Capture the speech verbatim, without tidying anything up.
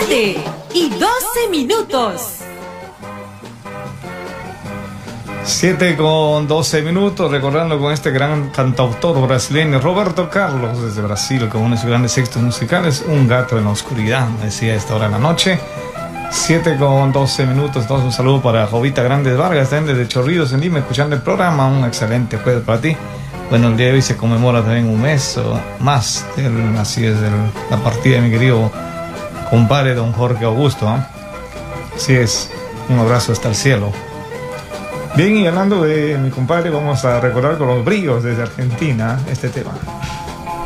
siete y doce minutos. siete con doce minutos, recordando con este gran cantautor brasileño Roberto Carlos desde Brasil, con uno de sus grandes éxitos musicales, Un gato en la oscuridad, decía a esta hora de la noche. siete con doce minutos. Entonces un saludo para Jovita Grandes Vargas, también desde Chorrillos en Lima, escuchando el programa. Un excelente jueves para ti. Bueno, el día de hoy se conmemora también un mes o más del, así es, del, la partida de mi querido compadre don Jorge Augusto, ¿eh? Así es, un abrazo hasta el cielo. Bien, y hablando de mi compadre, vamos a recordar con los bríos desde Argentina este tema.